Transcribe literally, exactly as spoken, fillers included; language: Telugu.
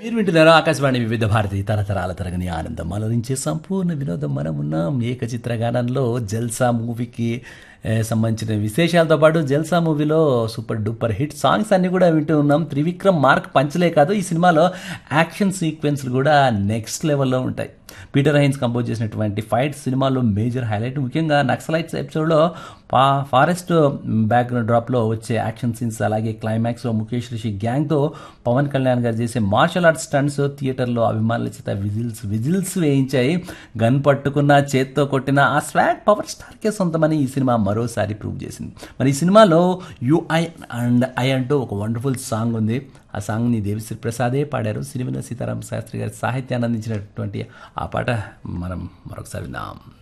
మీరు వింటున్నారు ఆకాశవాణి వివిధ భారతి తరతరాల తరగని ఆనందం అలరించే సంపూర్ణ వినోదం మనం ఉన్నాం ఏకచిత్ర గానంలో జల్సా మూవీకి ఏ, సంబంధించిన విశేషాలతో పాటు జల్సా మూవీలో సూపర్ డూపర్ హిట్ సాంగ్స్ అన్ని కూడా వింటూ ఉన్నాం. త్రివిక్రమ్ మార్క్ పంచలే కాదు, ఈ సినిమాలో యాక్షన్ సీక్వెన్స్లు కూడా నెక్స్ట్ లెవెల్లో ఉంటాయి. పీటర్ హైన్స్ కంపోజ్ చేసినటువంటి ఫైట్ సినిమాలో మేజర్ హైలైట్. ముఖ్యంగా నక్సలైట్స్ ఎపిసోడ్లో పా ఫారెస్ట్ బ్యాక్గ్రౌండ్ డ్రాప్లో వచ్చే యాక్షన్ సీన్స్, అలాగే క్లైమాక్స్లో ముఖేష్ రిషి గ్యాంగ్తో పవన్ కళ్యాణ్ గారు చేసే మార్షల్ ఆర్ట్స్ స్టంట్స్ థియేటర్లో అభిమానుల చేత విజిల్స్ విజిల్స్ వేయించాయి. గన్ పట్టుకున్న చేత్తో కొట్టిన ఆ స్వాగ్ పవర్ స్టార్కే సొంతమని ఈ సినిమా మరోసారి ప్రూవ్ చేసింది. మరి ఈ సినిమాలో యుఐ అండ్ ఐ అంటూ ఒక వండర్ఫుల్ సాంగ్ ఉంది. ఆ సాంగ్ని దేవిశ్రీ ప్రసాదే పాడారు. సిరివెన్నెల సీతారామ శాస్త్రి గారి సాహిత్యాన్ని అందించినటువంటి ఆ పాట మనం మరొకసారి విందాం.